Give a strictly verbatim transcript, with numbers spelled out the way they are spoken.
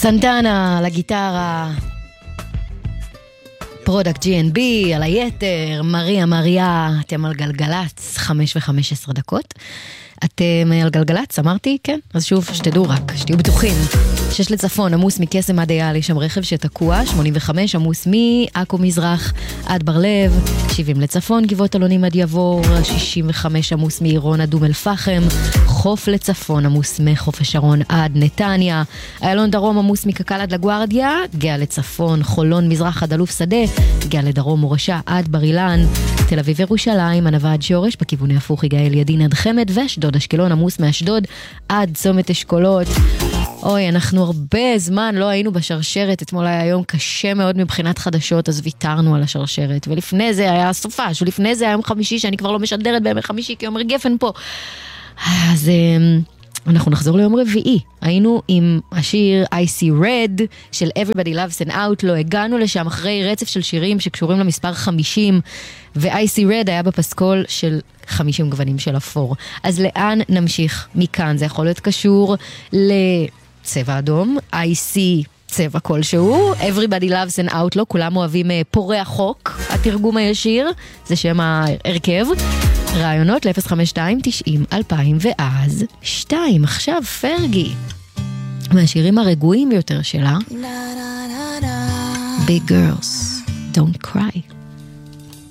סנטנה על הגיטרה, פרודקט ג'י אן בי על היתר, מריה מריה, אתם על גלגלץ, חמש וחמש עשרה דקות. אתם על גלגלץ, אמרתי? כן? אז שוב, שתדעו רק, שתהיו בטוחים. שש לצפון, עמוס מקסם עד אייל, יש שם רכב שתקוע, שמונים וחמש, עמוס מעכו מזרח עד בר לב, שבעים לצפון, גבעות אלונים עד יבור, שישים וחמש, עמוס מעירון עד אום אל פחם, חוף לצפון, עמוס מחוף השרון עד נתניה, איילון דרום, עמוס מקקל עד לגוארדיה, גאה לצפון, חולון מזרח עד אלוף שדה, גאה לדרום מורשה עד בר אילן, תל אביב ירושלים, ענבה עד שורש, בכיווני הפוך יגאל ידין עד חמד, ואשדוד אשקלון, עמוס מאשדוד עד צומת אשכולות. אוי, אנחנו הרבה זמן לא היינו בשרשרת, אתמול היה יום קשה מאוד מבחינת חדשות, אז ויתרנו על השרשרת, ולפני זה היה סופש, ולפני זה היה יום חמישי, שאני כבר לא משדרת בימי חמישי, כי אומר גפן פה. אז אנחנו נחזור ליום רביעי, היינו עם השיר I See Red של Everybody Loves an Outlaw, הגענו לשם אחרי רצף של שירים שקשורים למספר חמישים, ו-I See Red היה בפסקול של חמישים גוונים של אפור. אז לאן נמשיך מכאן? זה יכול להיות קשור לצבע אדום, I See צבע כלשהו, Everybody Loves an Outlaw, כולם אוהבים פורע החוק, התרגום הישיר, זה שם ההרכב. רעיונות ל-אפס חמש שתיים תשעים אלפיים ואז שתיים. עכשיו פרגי מהשירים הרגועים ביותר שלה, Big Girls Don't Cry.